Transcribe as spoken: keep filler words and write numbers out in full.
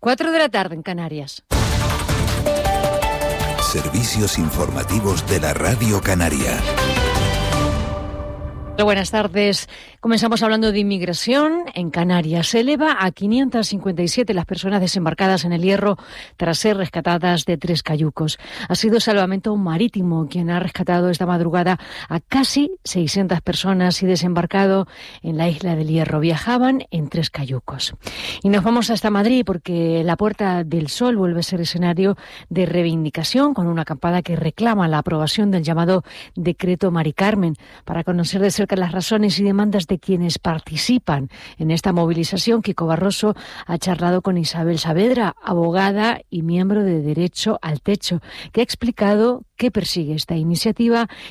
Cuatro de la tarde en Canarias. Servicios informativos de la Radio Canaria. Buenas tardes. Comenzamos hablando de inmigración. En Canarias se eleva a quinientas cincuenta y siete las personas desembarcadas en el Hierro tras ser rescatadas de tres cayucos. Ha sido Salvamento Marítimo quien ha rescatado esta madrugada a casi seiscientas personas y desembarcado en la isla del Hierro. Viajaban en tres cayucos. Y nos vamos hasta Madrid porque la Puerta del Sol vuelve a ser escenario de reivindicación con una acampada que reclama la aprobación del llamado Decreto Mari Carmen. Para conocer de cerca las razones y demandas de quienes participan en esta movilización, Kiko Barroso ha charlado con Isabel Saavedra, abogada y miembro de Derecho al Techo, que ha explicado qué persigue esta iniciativa